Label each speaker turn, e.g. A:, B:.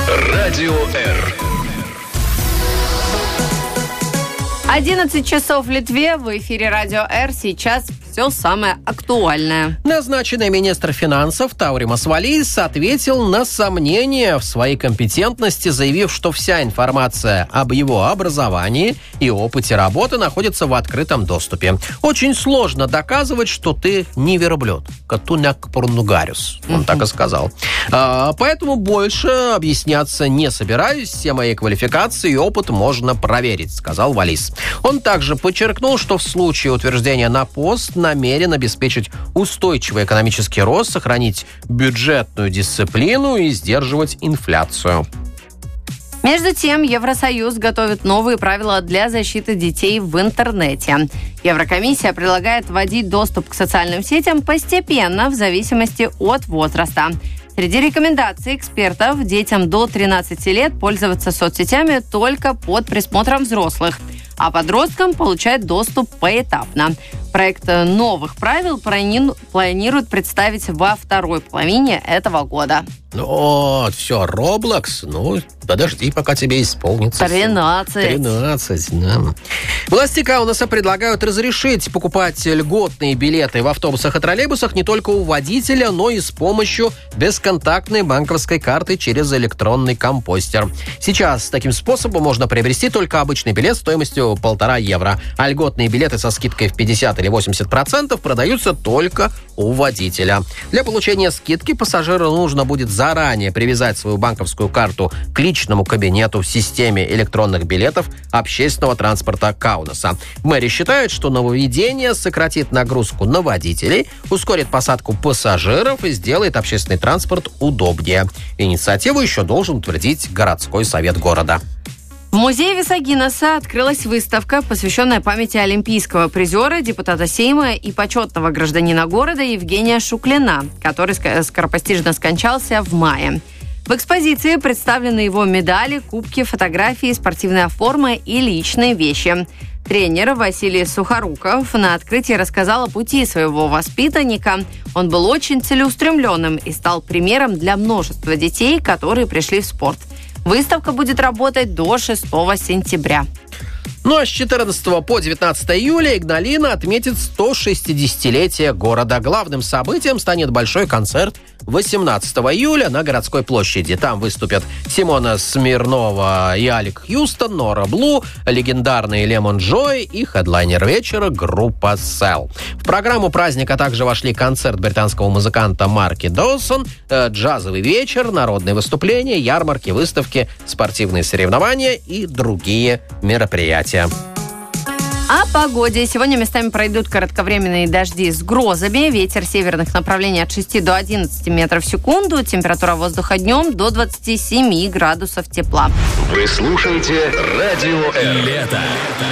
A: Радио Р.
B: 11 часов в Литве. В эфире Радио Р. Сейчас все самое актуальное.
C: Назначенный министр финансов Тауримас Валийс ответил на сомнения в своей компетентности, заявив, что вся информация об его образовании и опыте работы находится в открытом доступе. Очень сложно доказывать, что ты не верблюд. Катуняк порнугариус. Он так и сказал. Поэтому больше объясняться не собираюсь. Все мои квалификации и опыт можно проверить, сказал Валийс. Он также подчеркнул, что в случае утверждения на пост намерен обеспечить устойчивый экономический рост, сохранить бюджетную дисциплину и сдерживать инфляцию.
B: Между тем, Евросоюз готовит новые правила для защиты детей в интернете. Еврокомиссия предлагает вводить доступ к социальным сетям постепенно, в зависимости от возраста. Среди рекомендаций экспертов детям до 13 лет пользоваться соцсетями только под присмотром взрослых, а подросткам получать доступ поэтапно. Проект новых правил планируют представить во второй половине этого года.
C: Вот, все, Roblox, подожди, пока тебе исполнится
B: 13,
C: да. Власти Каунаса предлагают разрешить покупать льготные билеты в автобусах и троллейбусах не только у водителя, но и с помощью бесконтактной банковской карты через электронный компостер. Сейчас таким способом можно приобрести только обычный билет стоимостью 1,5 евро, а льготные билеты со скидкой в 50 или 80% продаются только у водителя. Для получения скидки пассажиру нужно будет заранее привязать свою банковскую карту к личному кабинету в системе электронных билетов общественного транспорта Каунаса. Мэрия считает, что нововведение сократит нагрузку на водителей, ускорит посадку пассажиров и сделает общественный транспорт удобнее. Инициативу еще должен утвердить городской совет города.
B: В музее Висагинеса открылась выставка, посвященная памяти олимпийского призера, депутата Сейма и почетного гражданина города Евгения Шуклина, который скоропостижно скончался в мае. В экспозиции представлены его медали, кубки, фотографии, спортивная форма и личные вещи. Тренер Василий Сухоруков на открытии рассказал о пути своего воспитанника. Он был очень целеустремленным и стал примером для множества детей, которые пришли в спорт. Выставка будет работать до 6 сентября.
C: А с 14 по 19 июля Игналина отметит 160-летие города. Главным событием станет большой концерт 18 июля на городской площади. Там выступят Симона Смирнова и Алик Хьюстон, Нора Блу, легендарные Лемон Джой и хедлайнер вечера группа Cell. В программу праздника также вошли концерт британского музыканта Марки Доусон, джазовый вечер, народные выступления, ярмарки, выставки, спортивные соревнования и другие мероприятия.
B: О погоде. Сегодня местами пройдут коротковременные дожди с грозами. Ветер северных направлений от 6 до 11 метров в секунду. Температура воздуха днем до 27 градусов тепла.
A: Вы слушаете Радио Р. Лето.